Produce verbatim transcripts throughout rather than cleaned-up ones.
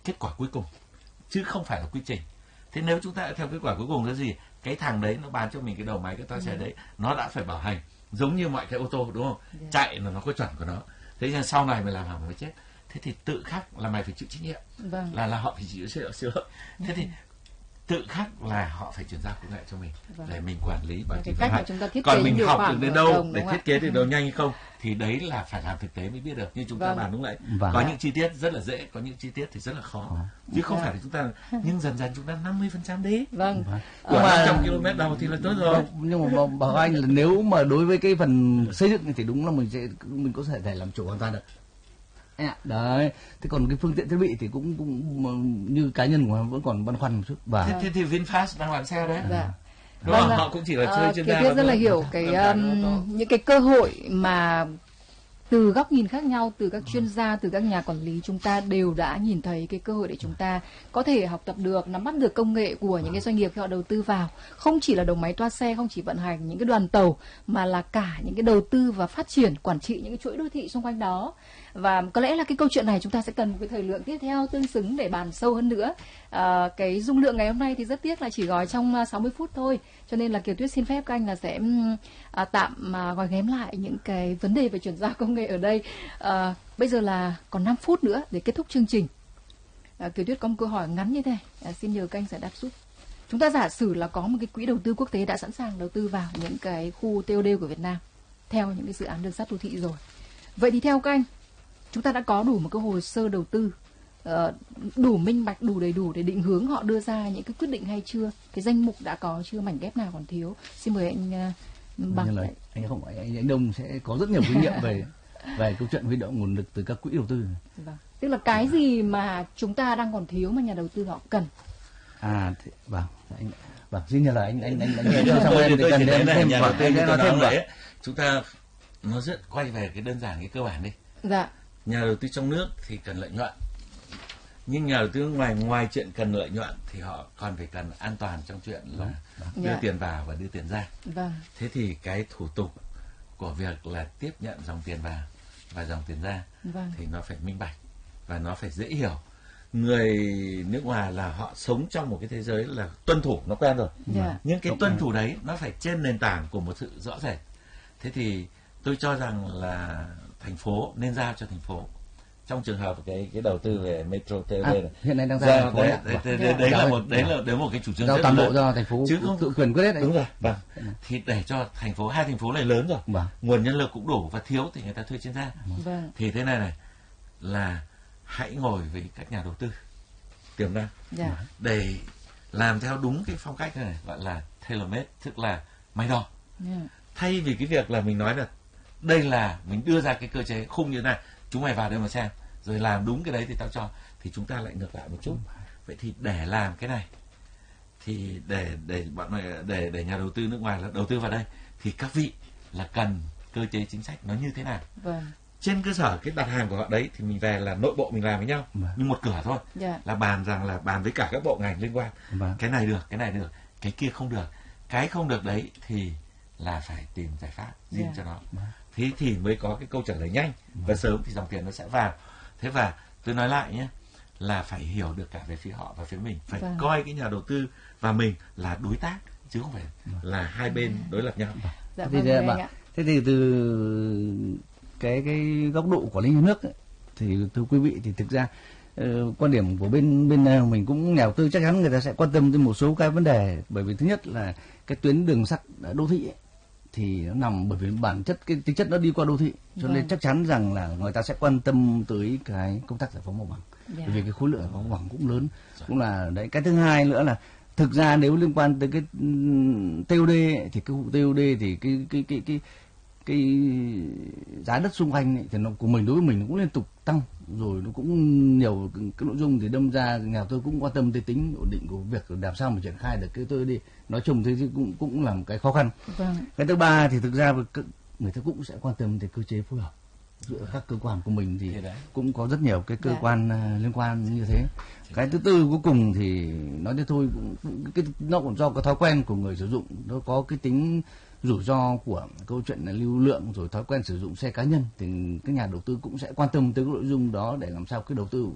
kết quả cuối cùng chứ không phải là quy trình. Thế nếu chúng ta theo kết quả cuối cùng là gì? Cái thằng đấy nó bán cho mình cái đầu máy, cái toa xe đấy, nó đã phải bảo hành giống như mọi cái ô tô, đúng không? Yeah. Chạy là nó có chuẩn của nó. Thế nên sau này mày làm hỏng mới chết. Thế thì tự khắc là mày phải chịu trách nhiệm. Vâng. Là là họ phải chịu sửa sửa. Thế thì tự khắc là họ phải chuyển giao công nghệ cho mình, vâng, để mình quản lý bảo trì vận hành. Còn mình học được đến đâu để thiết kế thì đâu nhanh hay không thì đấy là phải làm thực tế mới biết được. Như chúng ta, vâng, bàn đúng đấy. Vâng. Có những chi tiết rất là dễ, có những chi tiết thì rất là khó. Vâng. Chứ không, vâng, phải là chúng ta, nhưng dần dần chúng ta năm mươi phần trăm đấy. Vâng. Của năm trăm ki lô mét đầu thì là tốt rồi. Nhưng mà bảo anh là nếu mà đối với cái phần xây dựng thì đúng là mình sẽ mình có thể làm chủ hoàn toàn được. Đấy, thế còn cái phương tiện thiết bị thì cũng cũng như cá nhân của họ vẫn còn băn khoăn một chút. Và thế, thế thì VinFast đang làm xe đấy. Dạ. Đúng không? Họ cũng chỉ là chơi trên da. Kiều Tuyết rất là hiểu cái um, những cái cơ hội mà từ góc nhìn khác nhau, từ các chuyên gia, từ các nhà quản lý, chúng ta đều đã nhìn thấy cái cơ hội để chúng ta có thể học tập được, nắm bắt được công nghệ của những cái doanh nghiệp khi họ đầu tư vào. Không chỉ là đầu máy toa xe, không chỉ vận hành những cái đoàn tàu, mà là cả những cái đầu tư và phát triển, quản trị những cái chuỗi đô thị xung quanh đó. Và có lẽ là cái câu chuyện này chúng ta sẽ cần một cái thời lượng tiếp theo tương xứng để bàn sâu hơn nữa. À, cái dung lượng ngày hôm nay thì rất tiếc là chỉ gói trong sáu mươi phút thôi, cho nên là Kiều Tuyết xin phép các anh là sẽ à, tạm à, gói ghém lại những cái vấn đề về chuyển giao công nghệ ở đây. À, bây giờ là còn năm phút nữa để kết thúc chương trình. À, Kiều Tuyết có một câu hỏi ngắn như thế này, à, xin nhờ các anh giải đáp giúp. Chúng ta giả sử là có một cái quỹ đầu tư quốc tế đã sẵn sàng đầu tư vào những cái khu tê ô đê của Việt Nam theo những cái dự án đường sắt đô thị rồi. Vậy thì theo các anh, chúng ta đã có đủ một cái hồ sơ đầu tư uh, đủ minh bạch, đủ đầy đủ để định hướng họ đưa ra những cái quyết định hay chưa? Cái danh mục đã có chưa? Mảnh ghép nào còn thiếu? Xin mời anh uh, Bằng. Anh, anh không phải anh, anh Đông sẽ có rất nhiều kinh nghiệm về về câu chuyện huy động nguồn lực từ các quỹ đầu tư. Vâng. Tức là cái gì mà chúng ta đang còn thiếu mà nhà đầu tư họ cần? À, thì, vâng, anh Vâng, xin nhờ là anh anh anh anh anh xong em thì cần thêm thêm vào thêm nó thêm vậy. Chúng ta nó rất quay về cái đơn giản, cái cơ bản đi. Dạ. Nhà đầu tư trong nước thì cần lợi nhuận, nhưng nhà đầu tư ngoài ngoài chuyện cần lợi nhuận thì họ còn phải cần an toàn trong chuyện là vâng. đưa dạ. tiền vào và đưa tiền ra. Vâng. Thế thì cái thủ tục của việc là tiếp nhận dòng tiền vào và dòng tiền ra vâng. thì nó phải minh bạch và nó phải dễ hiểu. Người nước ngoài là họ sống trong một cái thế giới là tuân thủ, nó quen rồi. Yeah. Nhưng cái tuân thủ đấy nó phải trên nền tảng của một sự rõ rệt. Thế thì tôi cho rằng là thành phố nên giao cho thành phố. Trong trường hợp cái cái đầu tư về metro tê ô đê này, à, hiện nay đang giao thành phố đấy, đấy, đấy, đấy, đấy là một đấy là đấy một cái chủ trương giao toàn bộ do thành phố chứ không tự quyền quyết hết đấy. Đúng rồi. Vâng. Thì để cho thành phố, hai thành phố này lớn rồi, vâng. nguồn nhân lực cũng đủ và thiếu thì người ta thuê chuyên gia. Vâng. Thì thế này này là hãy ngồi với các nhà đầu tư tiềm năng yeah. để làm theo đúng cái phong cách này, gọi là tailor made, tức là máy đo. Yeah. Thay vì cái việc là mình nói là đây là mình đưa ra cái cơ chế khung như thế này, chúng mày vào đây mà xem, rồi làm đúng cái đấy thì tao cho, thì chúng ta lại ngược lại một chút. Vậy thì để làm cái này thì để để bọn mày để để nhà đầu tư nước ngoài là đầu tư vào đây thì các vị là cần cơ chế chính sách nó như thế nào. Vâng. Trên cơ sở cái đặt hàng của họ đấy thì mình về là nội bộ mình làm với nhau, vâng. nhưng một cửa thôi, yeah. là bàn rằng là bàn với cả các bộ ngành liên quan, vâng. cái này được, cái này được, cái kia không được, cái không được đấy thì là phải tìm giải pháp riêng yeah. cho nó, vâng. thế thì mới có cái câu trả lời nhanh, vâng. và sớm thì dòng tiền nó sẽ vào. Thế và tôi nói lại nhé, là phải hiểu được cả về phía họ và phía mình, phải vâng. coi cái nhà đầu tư và mình là đối tác chứ không phải vâng. là hai bên yeah. đối lập nhau. Vâng. Dạ, thế, thì, vâng, thế thì từ cái cái góc độ quản lý nhà nước ấy, thì thưa quý vị thì thực ra uh, quan điểm của bên bên uh, mình cũng nhà đầu tư chắc chắn người ta sẽ quan tâm đến một số cái vấn đề, bởi vì thứ nhất là cái tuyến đường sắt đô thị ấy, thì nó nằm bởi vì bản chất cái tính chất nó đi qua đô thị, cho vâng. nên chắc chắn rằng là người ta sẽ quan tâm tới cái công tác giải phóng mặt bằng, yeah. bởi vì cái khối lượng giải phóng mặt bằng cũng lớn, Rồi. cũng là đấy. Cái thứ hai nữa là thực ra nếu liên quan tới cái tê ô đê ấy, thì cái vụ tê ô đê thì cái cái cái cái cái giá đất xung quanh ấy, thì nó của mình đối với mình nó cũng liên tục tăng, rồi nó cũng nhiều cái, cái nội dung thì đâm ra nhà tôi cũng quan tâm tới tính ổn định của việc làm sao mà triển khai được cái tôi đi nói chung thế thì cũng cũng là một cái khó khăn. Vâng. Cái thứ ba thì thực ra người ta cũng sẽ quan tâm tới cơ chế phối hợp giữa các cơ quan của mình, thì cũng có rất nhiều cái cơ dạ. quan uh, liên quan như thế. Cái thứ tư cuối cùng thì nói thế thôi cũng cái nó cũng do cái thói quen của người sử dụng, nó có cái tính rủi ro của câu chuyện là lưu lượng, rồi thói quen sử dụng xe cá nhân, thì các nhà đầu tư cũng sẽ quan tâm tới cái nội dung đó để làm sao cái đầu tư của họ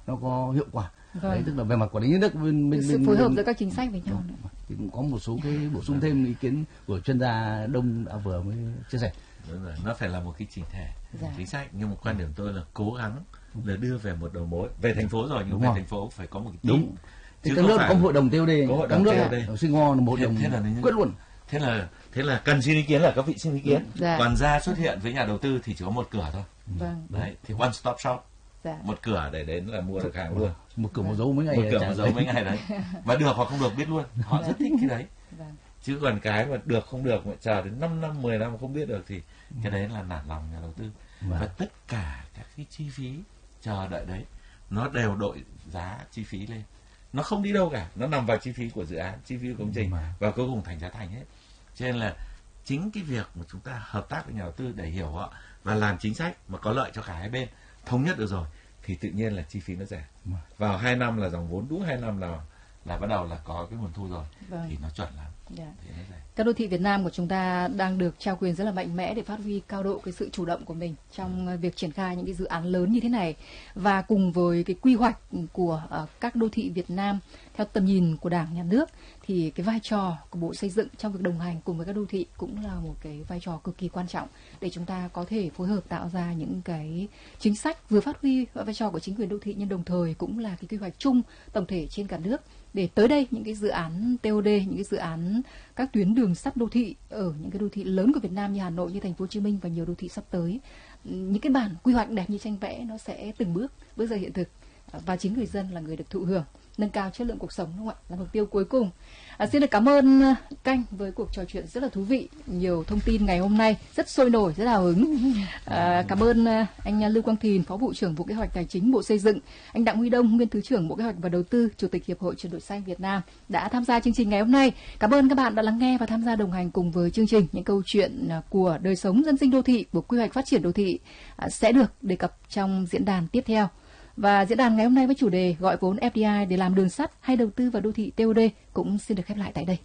nó có hiệu quả. Vâng. Đấy, tức là về mặt quản lý nhà nước bên bên sự bên, phối hợp bên, giữa các chính sách với nhau nữa. Thì cũng có một số cái bổ sung thêm ý kiến của chuyên gia Đông đã vừa mới chia sẻ. Đúng rồi, nó phải là một cái chỉnh thể Dạ. chính sách, nhưng một quan điểm tôi là cố gắng là đưa về một đầu mối về thành phố rồi, nhưng Đúng về rồi. thành phố phải có một cái Đúng. team. Thì Chứ các không nước phải có hội đồng tê ô đê, có hội các đồng nước tê ô đê. ở Singapore là một hội Thế- đồng thế là nó- quyết luôn. Thế là thế là cần xin ý kiến là các vị xin ý kiến. Dạ. Còn ra xuất hiện với nhà đầu tư thì chỉ có một cửa thôi. Vâng. Đấy, thì one stop shop, Dạ. một cửa để đến là mua được hàng luôn. Một cửa một dấu mấy ngày. Một cửa trả một dấu giấy. mấy ngày đấy. Và được hoặc không được biết luôn. Họ rất thích cái đấy. Vâng. Chứ còn cái mà được không được mà chờ đến năm năm, mười năm không biết được thì cái đấy là nản lòng nhà đầu tư. Vâng. Và tất cả các cái chi phí chờ đợi đấy nó đều đội giá chi phí lên. Nó không đi đâu cả, nó nằm vào chi phí của dự án, chi phí của công trình, Vâng. và cuối cùng thành giá thành hết. Cho nên là chính cái việc mà chúng ta hợp tác với nhà đầu tư để hiểu họ và làm chính sách mà có lợi cho cả hai bên, thống nhất được rồi thì tự nhiên là chi phí nó rẻ. Vâng. Vào hai năm là dòng vốn đúng hai năm là là bắt đầu là có cái nguồn thu rồi. Vâng. Thì nó chuẩn lắm. Dạ. Thì nó rẻ. Các đô thị Việt Nam của chúng ta đang được trao quyền rất là mạnh mẽ để phát huy cao độ cái sự chủ động của mình trong việc triển khai những cái dự án lớn như thế này, và cùng với cái quy hoạch của uh, các đô thị Việt Nam theo tầm nhìn của Đảng, Nhà nước, thì cái vai trò của Bộ Xây dựng trong việc đồng hành cùng với các đô thị cũng là một cái vai trò cực kỳ quan trọng để chúng ta có thể phối hợp tạo ra những cái chính sách vừa phát huy vai trò của chính quyền đô thị, nhưng đồng thời cũng là cái quy hoạch chung tổng thể trên cả nước, để tới đây những cái dự án tê ô đê, những cái dự án các tuyến đường sắt đô thị ở những cái đô thị lớn của Việt Nam như Hà Nội, như Thành phố Hồ Chí Minh và nhiều đô thị sắp tới, những cái bản quy hoạch đẹp như tranh vẽ nó sẽ từng bước bước ra hiện thực, và chính người dân là người được thụ hưởng, nâng cao chất lượng cuộc sống, đúng không ạ, là mục tiêu cuối cùng. À, xin được cảm ơn Canh với cuộc trò chuyện rất là thú vị, nhiều thông tin ngày hôm nay rất sôi nổi, rất hào hứng. À, cảm ơn anh Lưu Quang Thìn, Phó Vụ trưởng Vụ Kế hoạch Tài chính Bộ Xây dựng, anh Đặng Huy Đông, Nguyên Thứ trưởng Bộ Kế hoạch và Đầu tư, Chủ tịch Hiệp hội Chuyển đổi xanh Việt Nam đã tham gia chương trình ngày hôm nay. Cảm ơn các bạn đã lắng nghe và tham gia đồng hành cùng với chương trình. Những câu chuyện của đời sống dân sinh đô thị, của quy hoạch phát triển đô thị sẽ được đề cập trong diễn đàn tiếp theo. Và diễn đàn ngày hôm nay với chủ đề gọi vốn ép đê i để làm đường sắt hay đầu tư vào đô thị tê ô đê cũng xin được khép lại tại đây.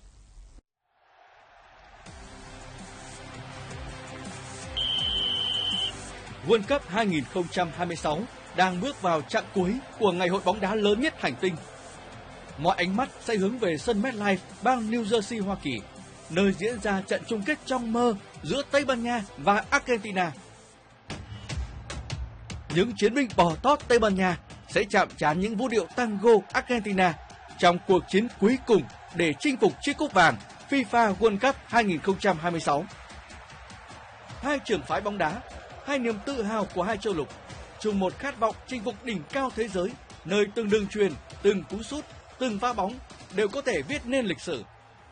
World Cup hai không hai sáu đang bước vào chặng cuối của ngày hội bóng đá lớn nhất hành tinh. Mọi ánh mắt sẽ hướng về sân MetLife, bang New Jersey, Hoa Kỳ, nơi diễn ra trận chung kết trong mơ giữa Tây Ban Nha và Argentina. Những chiến binh bò tót Tây Ban Nha sẽ chạm trán những vũ điệu tango Argentina trong cuộc chiến cuối cùng để chinh phục chiếc cúp vàng FIFA World Cup hai không hai sáu. Hai trường phái bóng đá, hai niềm tự hào của hai châu lục, chung một khát vọng chinh phục đỉnh cao thế giới, nơi từng đường truyền, từng cú sút, từng pha bóng đều có thể viết nên lịch sử.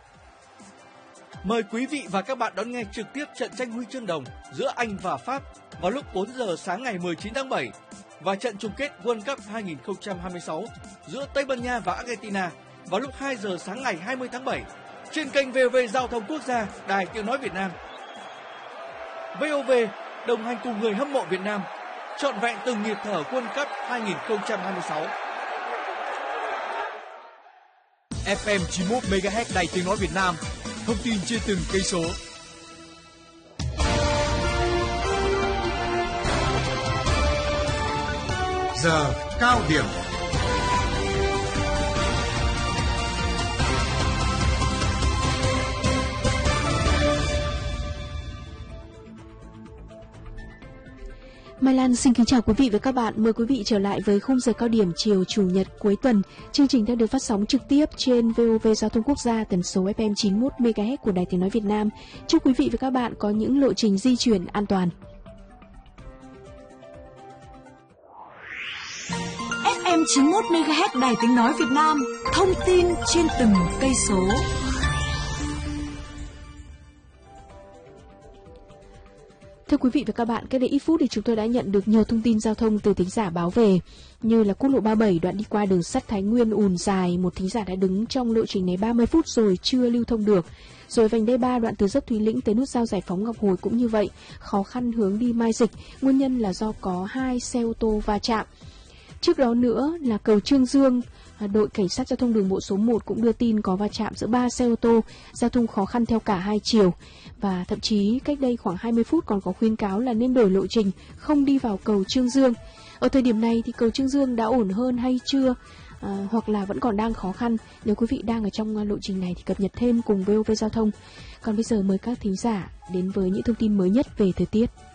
Mời quý vị và các bạn đón nghe trực tiếp trận tranh huy chương đồng giữa Anh và Pháp vào lúc bốn giờ sáng ngày mười chín tháng bảy và trận chung kết World Cup hai không hai sáu giữa Tây Ban Nha và Argentina vào lúc hai giờ sáng ngày hai mươi tháng bảy trên kênh vê o vê Giao thông Quốc gia, Đài Tiếng nói Việt Nam. vê o vê đồng hành cùng người hâm mộ Việt Nam, trọn vẹn từng nhịp thở World Cup hai không hai sáu. ép em chín mươi mốt mê ga héc Đài Tiếng nói Việt Nam, thông tin trên từng cây số. Giờ cao điểm. Mai Lan xin kính chào quý vị và các bạn. Mời quý vị trở lại với khung giờ cao điểm chiều Chủ nhật cuối tuần. Chương trình đang được phát sóng trực tiếp trên vê o vê Giao thông Quốc gia tần số ép em chín mươi mốt mê ga héc của Đài Tiếng nói Việt Nam. Chúc quý vị và các bạn có những lộ trình di chuyển an toàn. ép em chín mươi mốt mê ga héc Đài Tiếng nói Việt Nam, thông tin trên từng cây số. Thưa quý vị và các bạn, cách đây ít phút thì chúng tôi đã nhận được nhiều thông tin giao thông từ thính giả báo về, như là quốc lộ ba mươi bảy đoạn đi qua đường sắt Thái Nguyên ùn dài, một thính giả đã đứng trong lộ trình này ba mươi phút rồi chưa lưu thông được. Rồi vành đai ba đoạn từ dốc Thúy Lĩnh tới nút giao Giải Phóng Ngọc Hồi cũng như vậy, khó khăn hướng đi Mai Dịch, nguyên nhân là do có hai xe ô tô va chạm. Trước đó nữa là cầu Trương Dương, đội cảnh sát giao thông đường bộ số một cũng đưa tin có va chạm giữa ba xe ô tô, giao thông khó khăn theo cả hai chiều. Và thậm chí cách đây khoảng hai mươi phút còn có khuyến cáo là nên đổi lộ trình, không đi vào cầu Trương Dương. Ở thời điểm này thì cầu Trương Dương đã ổn hơn hay chưa? À, hoặc là vẫn còn đang khó khăn? Nếu quý vị đang ở trong lộ trình này thì cập nhật thêm cùng vê o vê Giao thông. Còn bây giờ mời các thính giả đến với những thông tin mới nhất về thời tiết.